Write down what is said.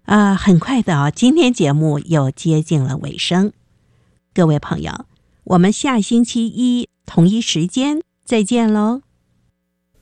很快的今天节目又接近了尾声。各位朋友，我们下星期一同一时间再见喽。